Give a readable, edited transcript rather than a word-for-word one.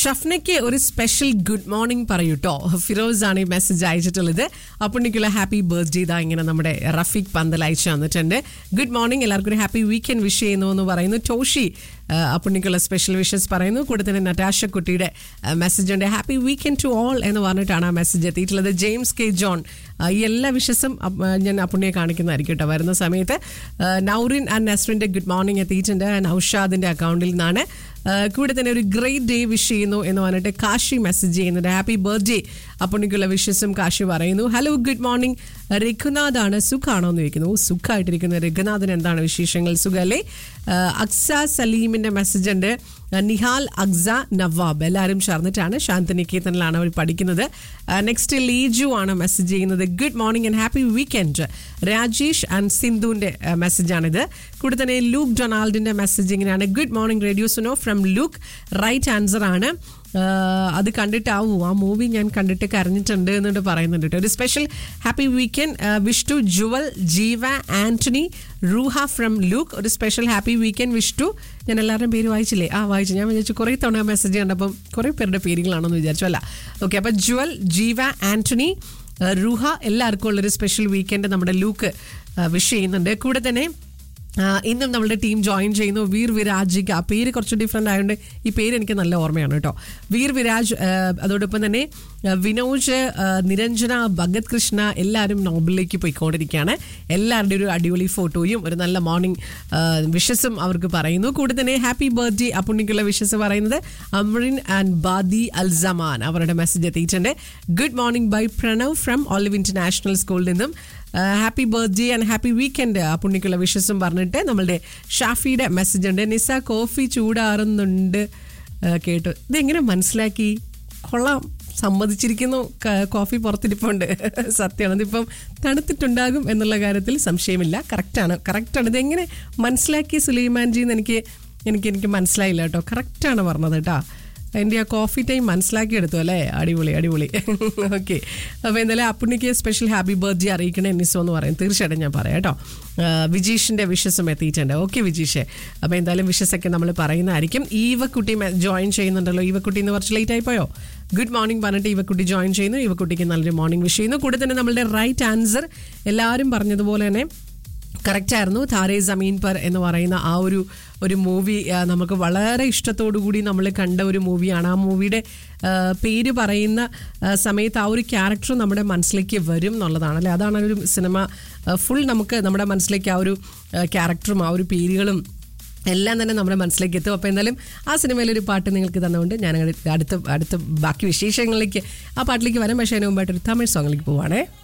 ഷഫ്നയ്ക്ക് ഒരു special good morning പറയൂട്ടോ. Firoz ആണ് ഈ മെസ്സേജ് അയച്ചിട്ടുള്ളത്. അപ്പുണ്ണിക്കുള്ള ഹാപ്പി ബർത്ത്ഡേ ഇതാ ഇങ്ങനെ നമ്മുടെ റഫീഖ് പന്തൽ അയച്ചു തന്നിട്ടുണ്ട്. ഗുഡ് മോർണിംഗ്, എല്ലാവർക്കും ഒരു ഹാപ്പി വീക്കെൻഡ് വിഷ് ചെയ്യുന്നു എന്ന് പറയുന്നു. ടോഷി അപ്പുണ്ണിക്കുള്ള സ്പെഷ്യൽ വിഷസ് പറയുന്നു. കൂടെ തന്നെ നറ്റാഷ കുട്ടിയുടെ മെസ്സേജ് ഉണ്ട്. ഹാപ്പി വീക്കെൻഡ് ടു ഓൾ എന്ന് പറഞ്ഞിട്ടാണ് ആ മെസ്സേജ് എത്തിയിട്ടുള്ളത്. ജെയിംസ് കെ ജോൺ ഈ എല്ലാ വിഷസും ഞാൻ അപ്പുണ്ണിയെ കാണിക്കുന്നതായിരിക്കും കേട്ടോ വരുന്ന സമയത്ത്. നൗറിൻ ആൻഡ് നസ്രിൻ്റെ ഗുഡ് മോർണിംഗ് എത്തിയിട്ടുണ്ട്. നൗഷാദിൻ്റെ അക്കൗണ്ടിൽ നിന്നാണ്. കൂടെ തന്നെ ഒരു ഗ്രേറ്റ് ഡേ വിഷ് ചെയ്യുന്നു എന്ന് പറഞ്ഞിട്ട് കാശി മെസ്സേജ് ചെയ്യുന്നുണ്ട്. ഹാപ്പി ബർത്ത്ഡേ അപ്പുണ്ണിക്കുള്ള വിഷസും കാശി പറയുന്നു. ഹലോ ഗുഡ് മോർണിംഗ്, രഘുനാഥ് ആണ്, സുഖാണോ എന്ന് ചോദിക്കുന്നു. സുഖമായിട്ടിരിക്കുന്നു. രഘുനാഥിന് എന്താണ് വിശേഷങ്ങൾ, സുഖല്ലേ? അക്സ സലീമിന്റെ മെസ്സേജ് ഉണ്ട്. നിഹാൽ, അക്സ, നവാബ് എല്ലാവരും ചേർന്നിട്ടാണ് ശാന്തിനികേതനിലാണ് അവർ പഠിക്കുന്നത്. നെക്സ്റ്റ് ലീജു ആണ് മെസ്സേജ് ചെയ്യുന്നത്. Good morning and happy weekend. Rajesh and സിന്ധുവിന്റെ മെസ്സേജാണിത്. കൂടെ തന്നെ ലൂക്ക് ഡൊണാൾഡിന്റെ മെസ്സേജ് ഇങ്ങനെയാണ്. Good morning radio Suno from Luke. Right answer ആണ്. അത് കണ്ടിട്ടാവും ആ മൂവി ഞാൻ കണ്ടിട്ട് കരഞ്ഞിട്ടുണ്ട് എന്നിട്ട് പറയുന്നുണ്ട് കേട്ടോ. ഒരു special happy weekend wish to Jual, ജീവ, ആന്റണി, റൂഹ ഫ്രം ലൂക്ക്. ഒരു special happy weekend wish to, ഞാൻ എല്ലാവരുടെയും പേര് വായിച്ചില്ലേ? വായിച്ചു. ഞാൻ വിചാരിച്ചു കുറേ തവണ മെസ്സേജ് കണ്ടപ്പം കുറേ പേരുടെ പേരുകളാണെന്ന് വിചാരിച്ചു. അല്ല, ഓക്കെ. അപ്പം ജുവൽ, ജീവ, ആന്റണി, റൂഹ എല്ലാവർക്കും ഉള്ളൊരു സ്പെഷ്യൽ വീക്കെൻഡ് നമ്മുടെ ലൂക്ക് വിഷ് ചെയ്യുന്നുണ്ട്. കൂടെ തന്നെ ഇന്നും നമ്മുടെ ടീം ജോയിൻ ചെയ്യുന്നു. വീർ വിരാജിക, ആ പേര് കുറച്ച് ഡിഫറെൻ്റ് ആയതുകൊണ്ട് ഈ പേര് എനിക്ക് നല്ല ഓർമ്മയാണ് കേട്ടോ. വീർ വിരാജ്, അതോടൊപ്പം തന്നെ വിനോജ്, നിരഞ്ജന, ഭഗത് കൃഷ്ണ എല്ലാവരും നോബലിലേക്ക് പോയിക്കൊണ്ടിരിക്കുകയാണ്. എല്ലാവരുടെയും ഒരു അടിപൊളി ഫോട്ടോയും ഒരു നല്ല മോർണിംഗ് വിഷസും അവർക്ക് പറയുന്നു. കൂടെ തന്നെ ഹാപ്പി ബർത്ത്ഡേ അപ്പുണ്ണിക്കുള്ള വിഷസ് പറയുന്നത് അമ്രിൻ ആൻഡ് ബാദി അൽസമാൻ. അവരുടെ മെസ്സേജ് എത്തിയിട്ടുണ്ട്. Good morning by Pranav from olive international സ്കൂളിൽ നിന്നും. Happy birthday and happy weekend അപ്പുണ്ണിക്കുള്ള വിഷസും പറഞ്ഞിട്ട് നമ്മളുടെ ഷാഫിയുടെ മെസ്സേജ് ഉണ്ട്. നിസ കോഫി ചൂടാറുന്നുണ്ട് കേട്ടു. ഇതെങ്ങനെ മനസ്സിലാക്കി? കൊള്ളാം, സമ്മതിച്ചിരിക്കുന്നു. കോഫി പുറത്തിരിപ്പുണ്ട്. സത്യമാണ്, ഇതിപ്പം തണുത്തിട്ടുണ്ടാകും എന്നുള്ള കാര്യത്തിൽ സംശയമില്ല. കറക്റ്റാണ്. ഇതെങ്ങനെ മനസ്സിലാക്കി സുലൈമാൻജി എന്ന് എനിക്ക് മനസ്സിലായില്ല കേട്ടോ. കറക്റ്റാണ് പറഞ്ഞത് കേട്ടോ. എൻ്റെ ആ കോഫി ടൈം മനസ്സിലാക്കിയെടുത്തു അല്ലേ? അടിപൊളി. ഓക്കെ. അപ്പോൾ എന്തായാലും അപ്പുണ്ണിക്ക് സ്പെഷ്യൽ ഹാപ്പി ബർത്ത്ഡേ അറിയിക്കണേ നിസോ എന്ന് പറയും. തീർച്ചയായിട്ടും ഞാൻ പറയാം കേട്ടോ. വിജീഷിൻ്റെ വിഷസും എത്തിയിട്ടുണ്ട്. ഓക്കെ വിജീഷേ, അപ്പോൾ എന്തായാലും വിഷസൊക്കെ നമ്മൾ പറയുന്നതായിരിക്കും. ഈവക്കുട്ടി ജോയിൻ ചെയ്യുന്നുണ്ടല്ലോ. ഈവക്കുട്ടി ഇന്ന് കുറച്ച് ലേറ്റ് ആയിപ്പോയോ? ഗുഡ് മോർണിംഗ് പറഞ്ഞിട്ട് ഈവക്കുട്ടി ജോയിൻ ചെയ്യുന്നു. ഈവക്കുട്ടിക്ക് നല്ലൊരു മോർണിംഗ് വിഷ് ചെയ്യുന്നു. കൂടെ തന്നെ നമ്മളുടെ റൈറ്റ് ആൻസർ എല്ലാവരും പറഞ്ഞതുപോലെ തന്നെ കറക്റ്റായിരുന്നു. താരേ സമീൻ പർ എന്ന് പറയുന്ന ആ ഒരു മൂവി നമുക്ക് വളരെ ഇഷ്ടത്തോടു കൂടി നമ്മൾ കണ്ട ഒരു മൂവിയാണ്. ആ മൂവിയുടെ പേര് പറയുന്ന സമയത്ത് ആ ഒരു ക്യാരക്ടർ നമ്മുടെ മനസ്സിലേക്ക് വരും എന്നുള്ളതാണ് അല്ലേ? അതാണ് ഒരു സിനിമ ഫുൾ നമുക്ക് നമ്മുടെ മനസ്സിലേക്ക് ആ ഒരു ക്യാരക്ടറും ആ ഒരു പേരുകളും എല്ലാം തന്നെ നമ്മുടെ മനസ്സിലേക്ക് എത്തും. അപ്പോൾ എന്തായാലും ആ സിനിമയിലൊരു പാട്ട് നിങ്ങൾക്ക് തന്നുകൊണ്ട് ഞാൻ അടുത്ത ബാക്കി വിശേഷങ്ങളിലേക്ക് ആ പാട്ടിലേക്ക് വരാം. പക്ഷേ അതിന് മുമ്പായിട്ട് ഒരു തമിഴ് സോങ്ങിലേക്ക് പോവാണേ.